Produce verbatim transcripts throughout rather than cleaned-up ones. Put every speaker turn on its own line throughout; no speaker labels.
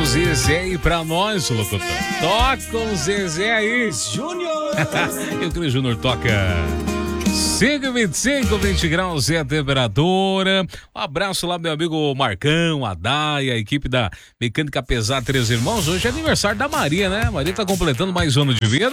Zezé aí pra nós, locutor. Toca o Zezé aí. Júnior. E o Cris Júnior toca. cinco e vinte e cinco, vinte graus é a temperatura. Um abraço lá, meu amigo Marcão, a Dai, a equipe da Mecânica Pesada Três Irmãos. Hoje é aniversário da Maria, né? A Maria tá completando mais um ano de vida.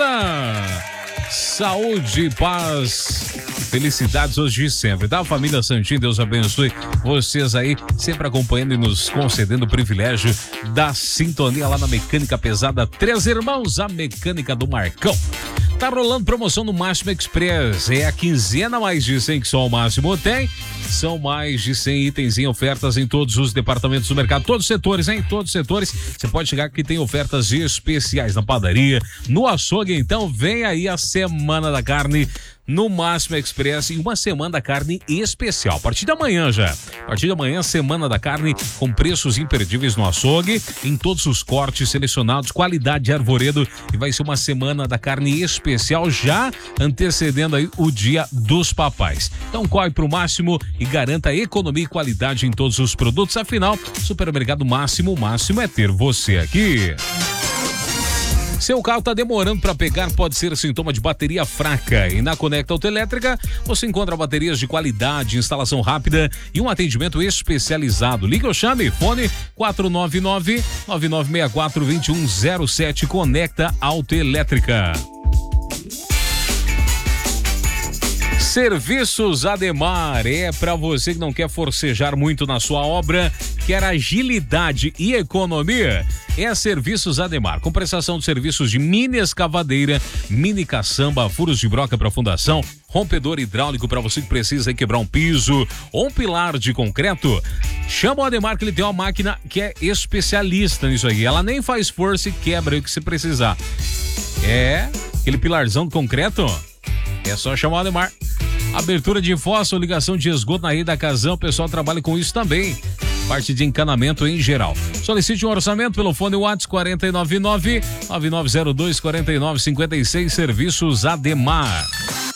Saúde, paz, felicidades hoje e sempre, tá? Família Santinho, Deus abençoe vocês aí, sempre acompanhando e nos concedendo o privilégio da sintonia lá na Mecânica Pesada Três Irmãos, a mecânica do Marcão. Tá rolando promoção no Máximo Express, é a quinzena mais de cem que só o Máximo tem. São mais de cem itens em ofertas em todos os departamentos do mercado, todos os setores, hein? Todos os setores. Você pode chegar que tem ofertas especiais na padaria, no açougue. Então vem aí a Semana da Carne no Máximo Express e uma Semana da Carne especial. A partir da manhã já. A partir da manhã, Semana da Carne com preços imperdíveis no açougue, em todos os cortes selecionados, qualidade de Arvoredo, e vai ser uma Semana da Carne especial já antecedendo aí o Dia dos Papais. Então corre pro Máximo e garanta economia e qualidade em todos os produtos. Afinal, Supermercado Máximo, o máximo é ter você aqui. Seu carro está demorando para pegar, pode ser sintoma de bateria fraca. E na Conecta Autoelétrica você encontra baterias de qualidade, instalação rápida e um atendimento especializado. Liga ou chame, fone quatro nove nove, nove nove seis quatro, dois um zero sete. Conecta Autoelétrica. Serviços Ademar é para você que não quer forcejar muito na sua obra, quer agilidade e economia. É Serviços Ademar, com prestação de serviços de mini escavadeira, mini caçamba, furos de broca para fundação, rompedor hidráulico para você que precisa quebrar um piso ou um pilar de concreto. Chama o Ademar que ele tem uma máquina que é especialista nisso aí. Ela nem faz força e quebra o que você precisar. É aquele pilarzão de concreto? É só chamar o Ademar. Abertura de fossa ou ligação de esgoto na rede da casão, o pessoal trabalha com isso também. Parte de encanamento em geral. Solicite um orçamento pelo fone WhatsApp quatro nove nove, nove nove zero dois, quatro nove cinco seis. Serviços Ademar.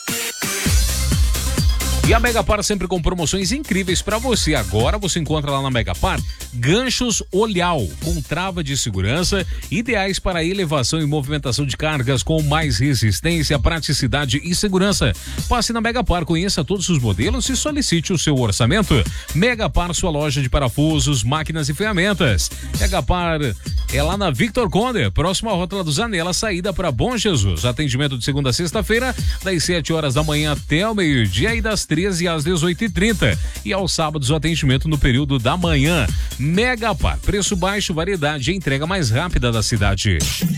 E a Megapar sempre com promoções incríveis para você. Agora você encontra lá na Megapar ganchos Olhal com trava de segurança, ideais para elevação e movimentação de cargas com mais resistência, praticidade e segurança. Passe na Megapar, conheça todos os modelos e solicite o seu orçamento. Megapar, sua loja de parafusos, máquinas e ferramentas. Megapar é lá na Victor Conde, próximo à Rótula do Zanella, saída para Bom Jesus. Atendimento de segunda a sexta-feira, das sete horas da manhã até o meio-dia e das treze às dezoito e trinta. E aos sábados o atendimento no período da manhã. Megapar, preço baixo, variedade e entrega mais rápida da cidade.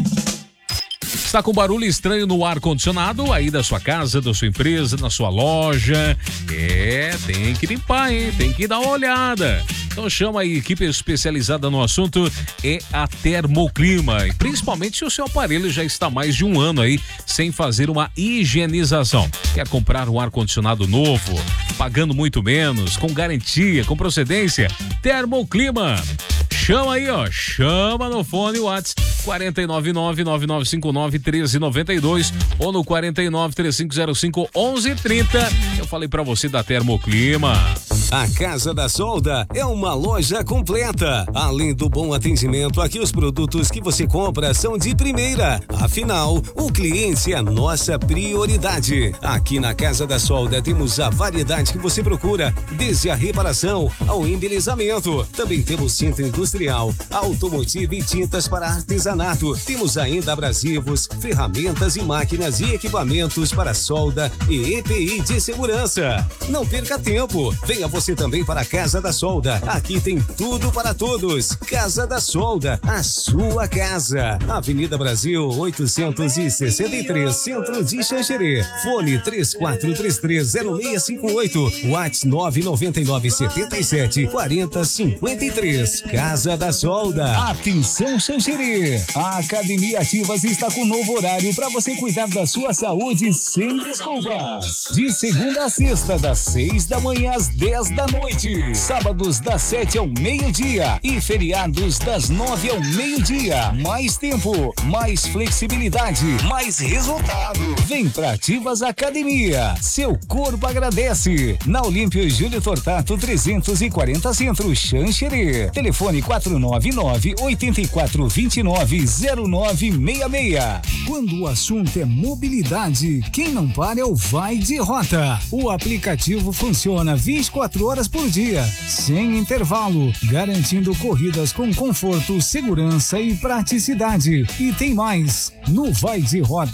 Está com barulho estranho no ar-condicionado aí da sua casa, da sua empresa, na sua loja? É, tem que limpar, hein? Tem que dar uma olhada. Então chama a equipe especializada no assunto, é a Termoclima. E principalmente se o seu aparelho já está mais de um ano aí sem fazer uma higienização. Quer comprar um ar-condicionado novo, pagando muito menos, com garantia, com procedência? Termoclima. Chama aí, ó. Chama no fone WhatsApp quatro nove nove, nove nove cinco nove, um três nove dois ou no quatro nove três cinco zero cinco, onze trinta. Eu falei pra você da Termoclima.
A Casa da Solda é uma loja completa. Além do bom atendimento, aqui os produtos que você compra são de primeira. Afinal, o cliente é a nossa prioridade. Aqui na Casa da Solda temos a variedade que você procura, desde a reparação ao embelezamento. Também temos centro industrial, automotivo e tintas para artesanato. Temos ainda abrasivos, ferramentas e máquinas e equipamentos para solda e E P I de segurança. Não perca tempo. Venha você também para a Casa da Solda. Aqui tem tudo para todos. Casa da Solda, a sua casa. Avenida Brasil oitocentos e sessenta e três, Centro de Xanxerê. Fone três quatro três três zero seis cinco oito. WhatsApp nove nove nove sete sete quatro zero cinco três. Casa da Solda.
Atenção, Xanxerê. A Academia Ativas está com um novo horário para você cuidar da sua saúde sem desculpas. De segunda a sexta, das seis da manhã às dez da noite. Sábados das sete ao meio-dia e feriados das nove ao meio-dia. Mais tempo, mais flexibilidade, mais resultado. Vem pra Ativas Academia. Seu corpo agradece. Na Olímpio Júlio Tortato trezentos e quarenta Centro, Xanxerê. Telefone quatro nove nove, oito quatro dois nove, zero nove seis seis. Quando o assunto é mobilidade, quem não para é o Vai de Rota. O aplicativo funciona vinte e quatro horas por dia, sem intervalo, garantindo corridas com conforto, segurança e praticidade. E tem mais, no Vai de Rota